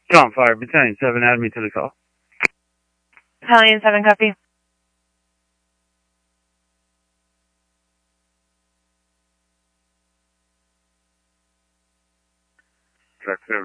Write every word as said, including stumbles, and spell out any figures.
John Fire, Battalion seven, add me to the call. Battalion seven, copy. Track seven.